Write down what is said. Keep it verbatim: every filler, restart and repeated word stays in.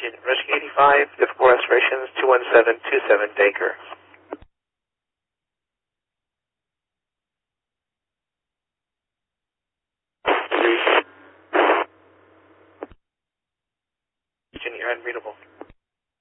Rescue eighty-five, difficult restorations, two one seven two seven, Baker. Virginia, you're unreadable.